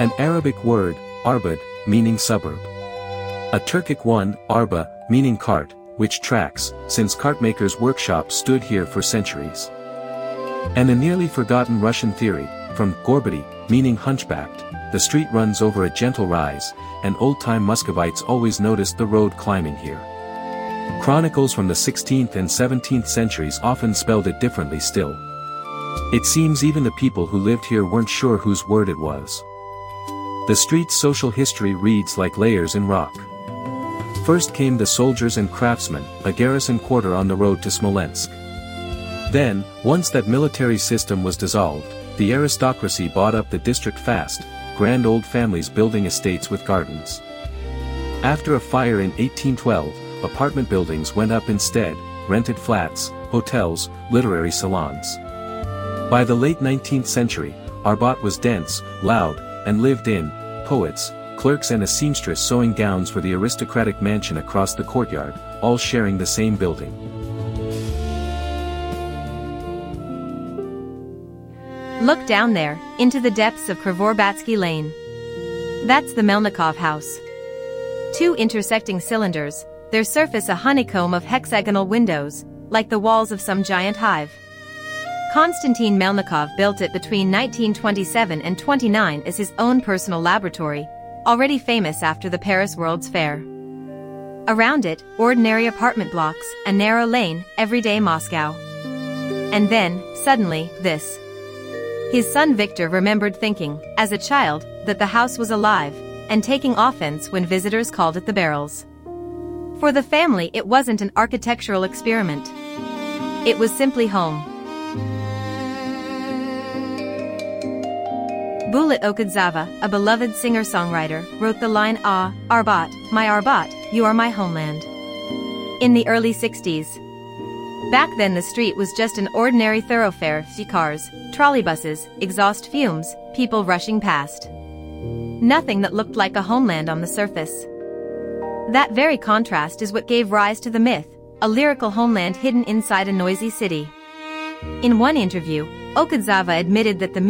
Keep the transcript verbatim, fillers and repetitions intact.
An Arabic word, arbad, meaning suburb. A Turkic one, arba, meaning cart, which tracks, since cartmakers' workshops stood here for centuries. And a nearly forgotten Russian theory, from gorbati, meaning hunchbacked, the street runs over a gentle rise, and old-time Muscovites always noticed the road climbing here. Chronicles from the sixteenth and seventeenth centuries often spelled it differently still. It seems even the people who lived here weren't sure whose word it was. The street's social history reads like layers in rock. First came the soldiers and craftsmen, a garrison quarter on the road to Smolensk. Then, once that military system was dissolved, the aristocracy bought up the district fast, grand old families building estates with gardens. After a fire in eighteen twelve, apartment buildings went up instead, rented flats, hotels, literary salons. By the late nineteenth century, Arbat was dense, loud, and lived in, poets, clerks and a seamstress sewing gowns for the aristocratic mansion across the courtyard, all sharing the same building. Look down there, into the depths of Krvorbátsky Lane. That's the Melnikov house. Two intersecting cylinders, their surface a honeycomb of hexagonal windows, like the walls of some giant hive. Konstantin Melnikov built it between nineteen twenty-seven and twenty-nine as his own personal laboratory, already famous after the Paris World's Fair. Around it, ordinary apartment blocks, a narrow lane, everyday Moscow. And then, suddenly, this. His son Victor remembered thinking, as a child, that the house was alive, and taking offense when visitors called it the Barrels. For the family it wasn't an architectural experiment. It was simply home. Bulat Okudzava, a beloved singer-songwriter, wrote the line Ah, Arbat, my Arbat, you are my homeland. In the early sixties. Back then the street was just an ordinary thoroughfare, cars, trolleybuses, exhaust fumes, people rushing past. Nothing that looked like a homeland on the surface. That very contrast is what gave rise to the myth, a lyrical homeland hidden inside a noisy city. In one interview, Okudzava admitted that the